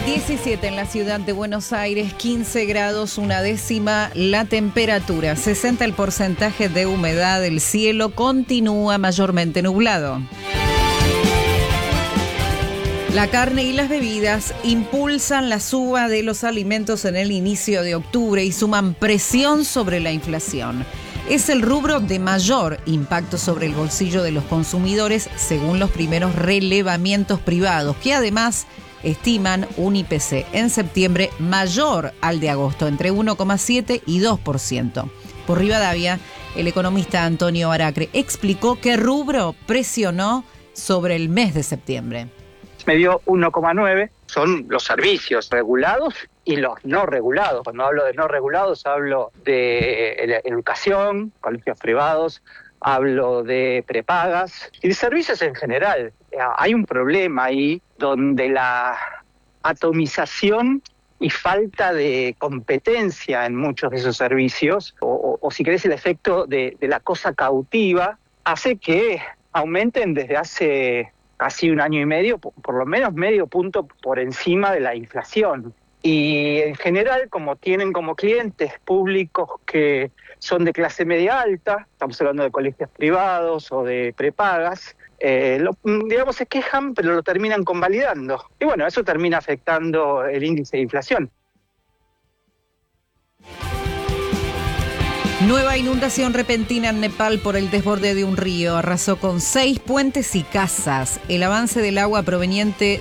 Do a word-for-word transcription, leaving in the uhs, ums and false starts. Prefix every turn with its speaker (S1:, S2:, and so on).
S1: diecisiete en la ciudad de Buenos Aires, quince grados, una décima la temperatura, sesenta el porcentaje de humedad, el cielo continúa mayormente nublado. La carne y las bebidas impulsan la suba de los alimentos en el inicio de octubre y suman presión sobre la inflación. Es el rubro de mayor impacto sobre el bolsillo de los consumidores, según los primeros relevamientos privados, que además estiman un I P C en septiembre mayor al de agosto, entre uno coma siete y dos por ciento. Por Rivadavia, el economista Antonio Aracre explicó qué rubro presionó sobre el mes de septiembre.
S2: Me dio uno coma nueve, son los servicios regulados y los no regulados. Cuando hablo de no regulados hablo de educación, colegios privados, hablo de prepagas y de servicios en general. Hay un problema ahí donde la atomización y falta de competencia en muchos de esos servicios, o, o, o si querés el efecto de, de la cosa cautiva, hace que aumenten desde hace casi un año y medio, por lo menos medio punto por encima de la inflación. Y en general, como tienen como clientes públicos que son de clase media alta, estamos hablando de colegios privados o de prepagas, eh, lo, digamos se quejan, pero lo terminan convalidando. Y bueno, eso termina afectando el índice de inflación.
S1: Nueva inundación repentina en Nepal por el desborde de un río. Arrasó con seis puentes y casas. El avance del agua proveniente